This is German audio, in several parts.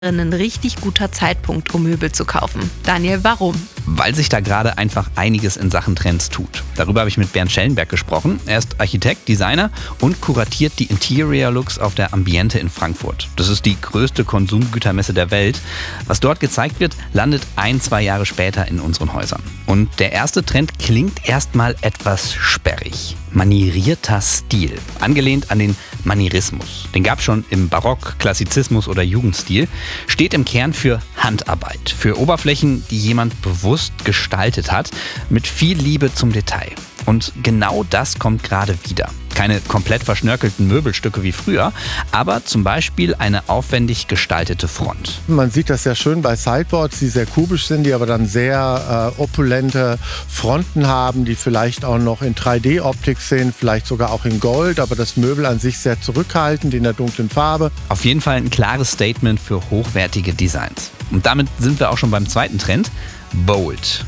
ein richtig guter Zeitpunkt, um Möbel zu kaufen. Daniel, warum? Weil sich da gerade einfach einiges in Sachen Trends tut. Darüber habe ich mit Bernd Schellenberg gesprochen. Er ist Architekt, Designer und kuratiert die Interior Looks auf der Ambiente in Frankfurt. Das ist die größte Konsumgütermesse der Welt. Was dort gezeigt wird, landet 1-2 Jahre später in unseren Häusern. Und der erste Trend klingt erstmal etwas sperrig. Manierierter Stil, angelehnt an den Manierismus. Den gab es schon im Barock, Klassizismus oder Jugendstil. Steht im Kern für Handarbeit, für Oberflächen, die jemand bewusst gestaltet hat, mit viel Liebe zum Detail. Und genau das kommt gerade wieder. Keine komplett verschnörkelten Möbelstücke wie früher, aber zum Beispiel eine aufwendig gestaltete Front. Man sieht das sehr schön bei Sideboards, die sehr kubisch sind, die aber dann sehr opulente Fronten haben, die vielleicht auch noch in 3D-Optik sind, vielleicht sogar auch in Gold, aber das Möbel an sich sehr zurückhaltend in der dunklen Farbe. Auf jeden Fall ein klares Statement für hochwertige Designs. Und damit sind wir auch schon beim zweiten Trend, Bold.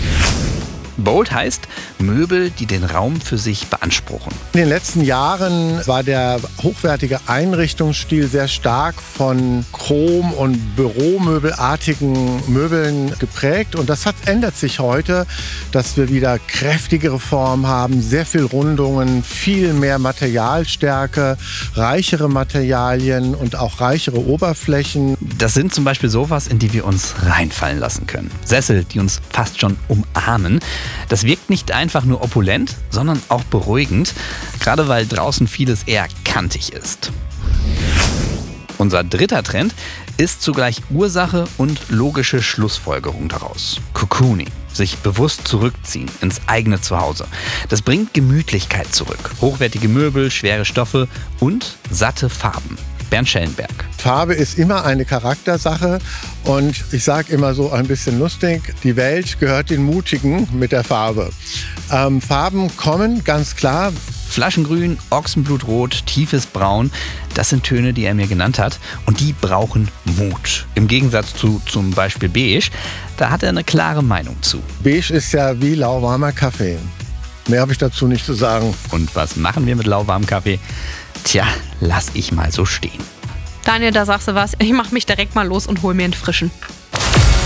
Bold heißt Möbel, die den Raum für sich beanspruchen. In den letzten Jahren war der hochwertige Einrichtungsstil sehr stark von Chrom- und Büromöbelartigen Möbeln geprägt. Und das ändert sich heute, dass wir wieder kräftigere Formen haben, sehr viel Rundungen, viel mehr Materialstärke, reichere Materialien und auch reichere Oberflächen. Das sind zum Beispiel Sofas, in die wir uns reinfallen lassen können. Sessel, die uns fast schon umarmen. Das wirkt nicht einfach nur opulent, sondern auch beruhigend, gerade weil draußen vieles eher kantig ist. Unser dritter Trend ist zugleich Ursache und logische Schlussfolgerung daraus. Cocooning, sich bewusst zurückziehen ins eigene Zuhause. Das bringt Gemütlichkeit zurück. Hochwertige Möbel, schwere Stoffe und satte Farben. Bernd Schellenberg. Farbe ist immer eine Charaktersache und ich sage immer so ein bisschen lustig, die Welt gehört den Mutigen mit der Farbe. Farben kommen, ganz klar. Flaschengrün, Ochsenblutrot, tiefes Braun, das sind Töne, die er mir genannt hat und die brauchen Mut. Im Gegensatz zu zum Beispiel Beige, da hat er eine klare Meinung zu. Beige ist ja wie lauwarmer Kaffee. Mehr habe ich dazu nicht zu sagen. Und was machen wir mit lauwarmem Kaffee? Tja, lass ich mal so stehen. Daniel, da sagst du was. Ich mach mich direkt mal los und hol mir einen frischen.